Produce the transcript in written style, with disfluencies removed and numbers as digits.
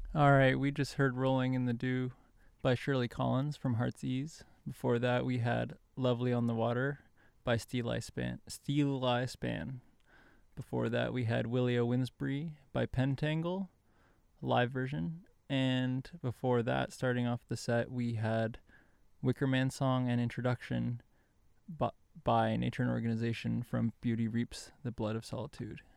All right, we just heard Rolling in the Dew by Shirley Collins from Heart's Ease. Before that, we had Lovely on the Water by Steeli Span. Before that, we had Willie O. Winsbury by Pentangle, live version. And before that, starting off the set, we had Wickerman Song and Introduction by Nature and Organization from Beauty Reaps the Blood of Solitude.